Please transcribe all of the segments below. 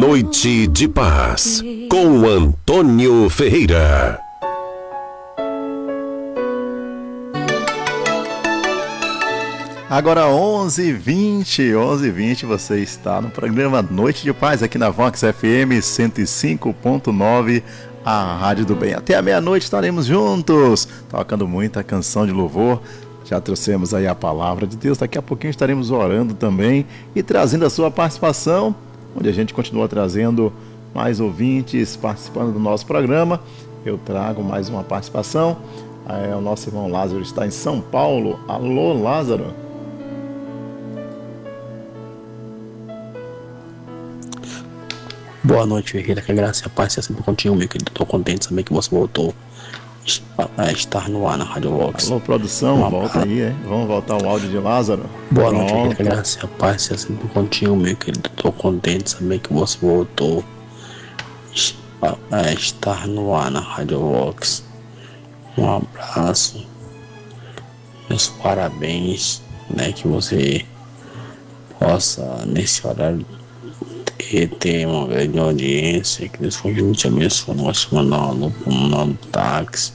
Noite de Paz, com Antônio Ferreira. Agora 11h20, você está no programa Noite de Paz aqui na Vox FM 105.9, a Rádio do Bem. Até a meia-noite estaremos juntos, tocando muita canção de louvor. Já trouxemos aí a palavra de Deus, daqui a pouquinho estaremos orando também e trazendo a sua participação, onde a gente continua trazendo mais ouvintes participando do nosso programa. Eu trago mais uma participação. O nosso irmão Lázaro está em São Paulo. Alô, Lázaro. Boa noite, Ferreira, que a graça e a paz seja sempre contigo, meu querido. Estou contente também que você voltou a estar no ar na Rádio Vox. Alô, produção, volta aí, vamos voltar o áudio de Lázaro. Boa noite, Ferreira, que a graça e a paz seja sempre contigo, meu querido. Estou contente também que você voltou a estar no ar na Rádio Vox. Um abraço, meus parabéns, né, que você possa nesse horário ter uma grande audiência, que Deus continue te abençoando. Nós mandar um táxi,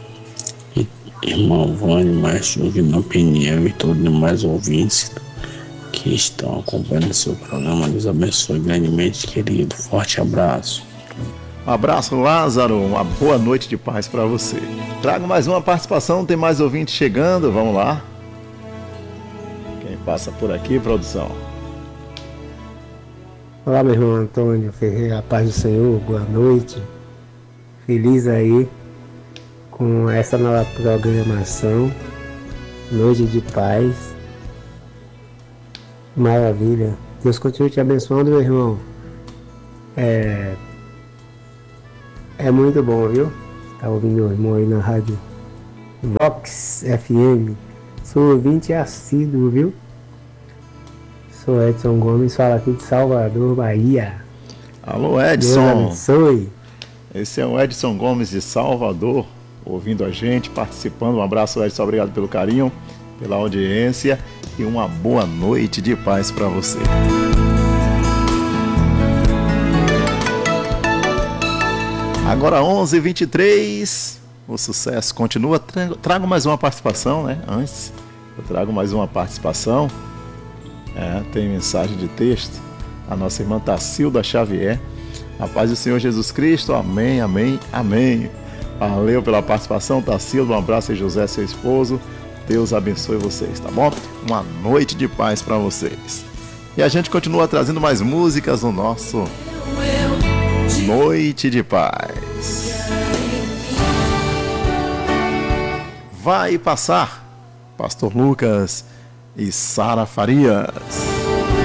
irmão Vânia, Maestro Júnior Peniel e todos os demais ouvintes que estão acompanhando o seu programa. Deus abençoe grandemente, querido. Forte abraço. Um abraço, Lázaro. Uma boa noite de paz para você. Trago mais uma participação, tem mais ouvintes chegando. Vamos lá. Quem passa por aqui, produção? Olá, meu irmão Antônio Ferreira, a paz do Senhor, boa noite. Feliz aí com essa nova programação, Noite de Paz. Maravilha. Deus continue te abençoando, meu irmão. É muito bom, viu? Tá ouvindo o irmão aí na rádio Vox FM. Sou ouvinte assíduo, viu? Sou Edson Gomes, falo aqui de Salvador, Bahia. Alô, Edson. Deus abençoe. Esse é o Edson Gomes de Salvador, ouvindo a gente, participando. Um abraço, Edson, obrigado pelo carinho, pela audiência e uma boa noite de paz para você. Agora 11h23, o sucesso continua. Trago mais uma participação, né? Antes, eu trago mais uma participação. Tem mensagem de texto. A nossa irmã Tacilda Xavier. A paz do Senhor Jesus Cristo. Amém, amém, amém. Valeu pela participação, Tacilda. Um abraço a José, seu esposo. Deus abençoe vocês, tá bom? Uma noite de paz para vocês. E a gente continua trazendo mais músicas no nosso Noite de Paz. Vai passar, Pastor Lucas e Sara Farias.